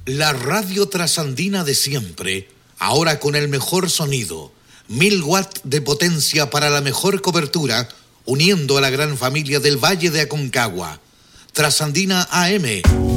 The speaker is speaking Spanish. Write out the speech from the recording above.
La radio trasandina de siempre, ahora con el mejor sonido, 1000 watts de potencia para la mejor cobertura, uniendo a la gran familia del Valle de Aconcagua. Trasandina AM.